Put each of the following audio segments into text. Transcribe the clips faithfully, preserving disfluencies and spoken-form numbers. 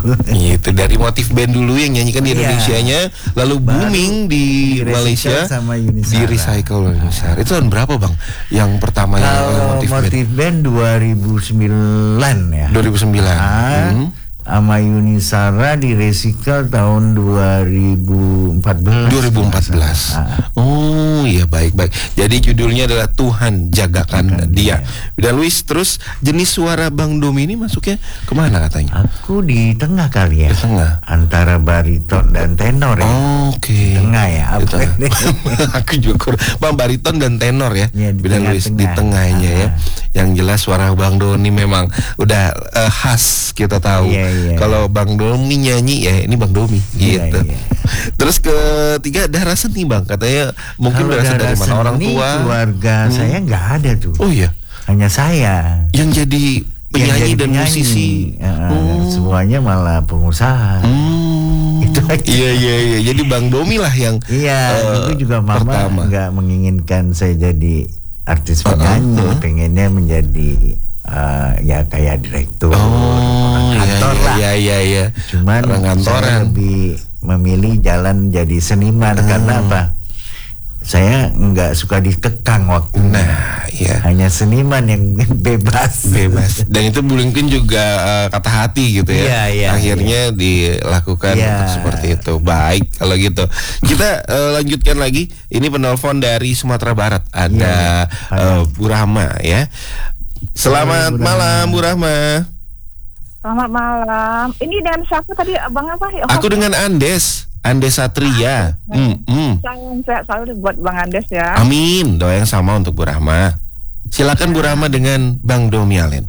Itu dari motif band dulu yang nyanyikan di Indonesianya, lalu booming di, di Malaysia sama Yuni Shara. Di recycle Yuni Shara. Itu tahun berapa bang? Yang pertama yang motif, motif band? band dua ribu sembilan ya. dua ribu sembilan. Ah, hmm. Sama Yuni Shara di recycle tahun dua ribu empat belas. dua ribu empat belas. Ah. Oh iya, baik-baik. Jadi judulnya adalah Tuhan Jagakan Bukan, Dia. Dan Luis, terus jenis suara Bang Domi ini masuknya kemana katanya? Aku di tengah kali ya. Di tengah. Antara bariton dan tenor ya. Oh, oke. Okay. Tengah ya. Apa Aku juga kurang. Bang, bariton dan tenor ya. Ya di dan Luis di tengahnya ah. ya. Yang jelas suara Bang Doni memang udah uh, khas, kita tahu. Yeah, yeah. Kalau Bang Domi nyanyi ya ini Bang Domi yeah, gitu. Yeah. Terus ketiga, darah seni Bang, katanya mungkin berasal dari mana, orang tua? Keluarga hmm. saya nggak ada tuh. Oh iya. Hanya saya yang jadi penyanyi yang jadi dan penyanyi. musisi. Uh, oh. Semuanya malah pengusaha. Hmm. Itu aja. Iya iya iya. Jadi Bang Domi lah yang iya. Uh, itu juga mama nggak menginginkan saya jadi artis penyanyi, uh, uh, uh. pengennya menjadi uh, ya kayak direktur, oh, orang kantor iya, lah. Iya iya iya. Cuman saya lebih memilih jalan jadi seniman uh. karena apa? Saya nggak suka dikekang waktu. Nah, iya. Hanya seniman yang bebas. Bebas. Dan itu mungkin juga uh, kata hati gitu ya. Iya, iya, akhirnya iya. dilakukan iya. seperti itu. Baik kalau gitu. Kita uh, lanjutkan lagi. Ini penelpon dari Sumatera Barat. Ada iya, uh, Bu Rahma ya. Selamat Halo, Bu malam Bu Rahma. Selamat malam. Ini dengan siapa tadi, Abang apa? Oh, Aku dengan Andes. Andes Satria. Ah, hmm, hmm. Salam sehat selalu buat Bang Andes ya. Amin. Doa yang sama untuk Bu Rahma. Silakan ya. Bu Rahma dengan Bang Domi Alen.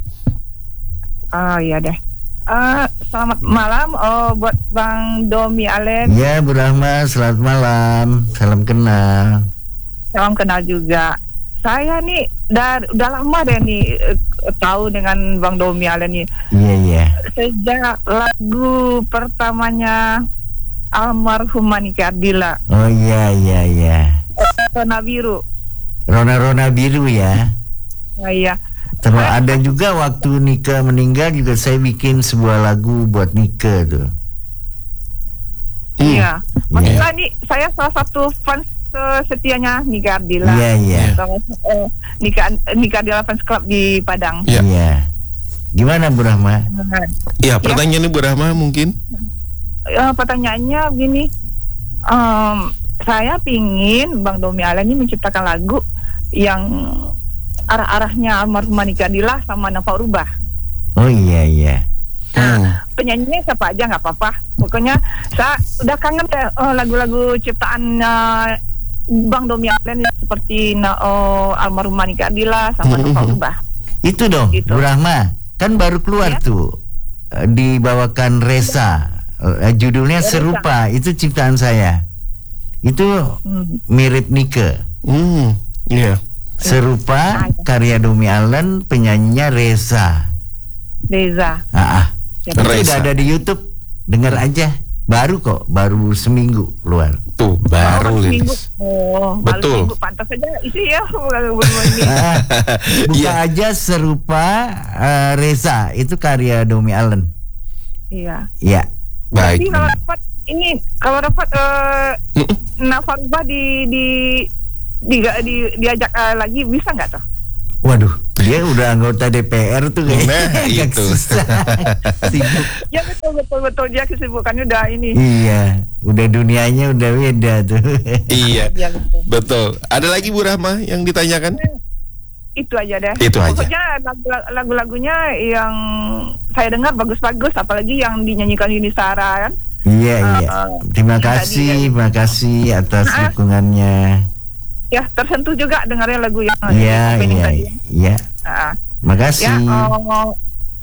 Oh iya deh. Uh, selamat malam oh, buat Bang Domi Alen. Ya Bu Rahma, selamat malam. Salam kenal. Salam kenal juga. Saya nih udah udah lama deh nih uh, tahu dengan Bang Domi Alen nih. Iya iya. Sejak lagu pertamanya almarhum Nika Ardila. Oh iya iya iya. Rona Biru. Rona Rona Biru ya. Oh iya. Terus ada juga waktu Nika meninggal juga saya bikin sebuah lagu buat Nika tuh. Iya. Hmm. Maksudnya yeah. nih saya salah satu fans uh, setianya Nika Ardila. Iya iya. Uh, Nika Nika Ardila Fans Club di Padang. Iya. Yeah. Gimana Bu Rahma? Iya, pertanyaannya Bu Rahma mungkin. Uh, pertanyaannya begini, um, saya pingin Bang Domi Alen ini menciptakan lagu yang arah-arahnya almarhum Nika Ardila sama Nafa Rubah. Oh iya iya. Nah, hmm. penyanyinya siapa aja nggak apa-apa. Pokoknya saya udah kangen deh uh, lagu-lagu ciptaan uh, Bang Domi Alen seperti uh, almarhum Nika Ardila sama hmm. Nafa Rubah. Itu dong, gitu. Bu Rahma, kan baru keluar ya? tuh uh, dibawakan Reza. Uh, judulnya Serupa, itu ciptaan saya. Itu hmm. mirip Nika. Hmm, iya. Yeah. Serupa, karya Domi Alen, penyanyinya Reza. Reza. Ah, ah. Ya, itu udah ada di YouTube. Dengar aja. Baru kok, baru seminggu keluar. Tuh, baru oh, seminggu. Oh, betul. Seminggu, pantas saja isi ya. ah, buka yeah. aja Serupa uh, Reza, itu karya Domi Alen. Iya. Iya. Baik. Jadi kalau dapat ini kalau dapat uh, Nafa Rubah di di di, di diajak uh, lagi bisa nggak tuh? Waduh, dia udah anggota D P R tuh kayaknya. Nah, itu. Sibuk. Ya betul betul betul dia kesibukannya udah ini. Iya, udah dunianya udah beda tuh. Iya. Ya, betul. betul. Ada lagi Bu Rahma yang ditanyakan? Itu aja deh. Itu aja. Pokoknya lagu-lagunya yang saya dengar bagus-bagus, apalagi yang dinyanyikan Yuni Shara kan. Iya uh, iya. Terima kasih, terima kasih atas nah, dukungannya. Ya tersentuh juga dengarnya lagu yang. Iya iya iya. Uh, Makasih. Ya, uh,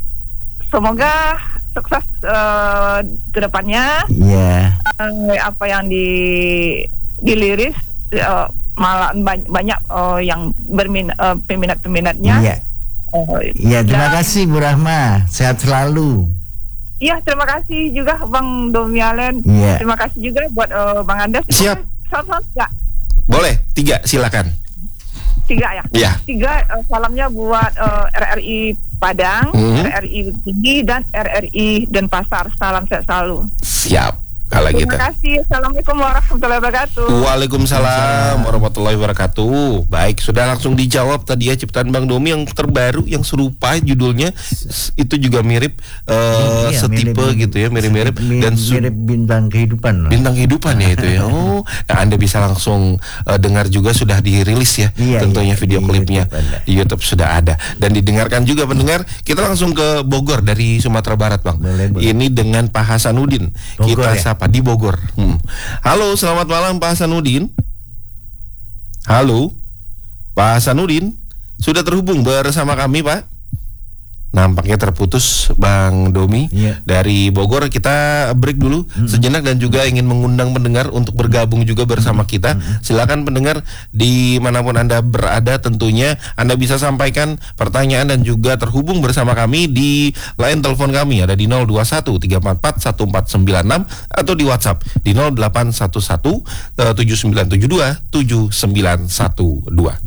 semoga sukses uh, ke depannya. Iya. Uh, apa yang di diliris. Uh, malah banyak, banyak uh, yang berminat uh, peminat-peminatnya. Iya. Uh, iya, terima dan, kasih Bu Rahma. Sehat selalu. Iya, terima kasih juga Bang Domi Alen. Iya. Terima kasih juga buat uh, Bang Andes. Siap. Salam ya. Boleh, tiga silakan. Tiga ya. Iya. Tiga uh, salamnya buat uh, R R I Padang, Hmm. R R I Tinggi, dan R R I Denpasar. Salam sehat selalu. Siap. Kalau gitu. Terima kasih. Assalamualaikum warahmatullahi wabarakatuh. Waalaikumsalam warahmatullahi wabarakatuh. Baik, sudah langsung dijawab tadi ya ciptaan Bang Domi yang terbaru, yang serupa judulnya s- itu juga mirip uh, Iya, setipe mirip- gitu ya, mirip-mirip mirip- dan su- mirip bintang kehidupan. bintang kehidupan ya itu ya. Oh, nah Anda bisa langsung uh, dengar juga sudah dirilis ya, Iya, tentunya iya, video di klipnya YouTube ada. di YouTube sudah ada dan didengarkan juga pendengar. Kita langsung ke Bogor dari Sumatera Barat, Bang. Boleh, boleh. Ini dengan Pak Hasanuddin. Bogor Kita ya? sapa di Bogor. Hmm. Halo, selamat malam Pak Hasanuddin. Halo, Pak Hasanuddin, sudah terhubung bersama kami, Pak? Nampaknya terputus Bang Domi. Iya. Dari Bogor kita break dulu sejenak dan juga ingin mengundang pendengar untuk bergabung juga bersama kita. Silakan pendengar dimanapun Anda berada, tentunya Anda bisa sampaikan pertanyaan dan juga terhubung bersama kami di line telepon kami ada di nol dua satu tiga empat empat satu empat sembilan enam atau di WhatsApp di nol delapan satu satu tujuh sembilan tujuh dua tujuh sembilan satu dua.